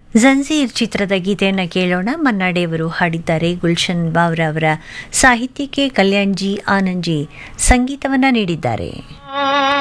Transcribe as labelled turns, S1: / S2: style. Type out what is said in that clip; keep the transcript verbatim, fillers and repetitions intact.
S1: ಜಂಜೀರ್ ಚಿತ್ರದ ಗೀತೆಯನ್ನು ಕೇಳೋಣ. ಮನ್ನಾಡೆಯವರು ಹಾಡಿದ್ದಾರೆ. ಗುಲ್ಶನ್ ಬಾವ್ರಾ ಅವರ ಸಾಹಿತ್ಯಕ್ಕೆ ಕಲ್ಯಾಣ್ಜಿ ಆನಂದ್ಜಿ ಸಂಗೀತವನ್ನು ನೀಡಿದ್ದಾರೆ.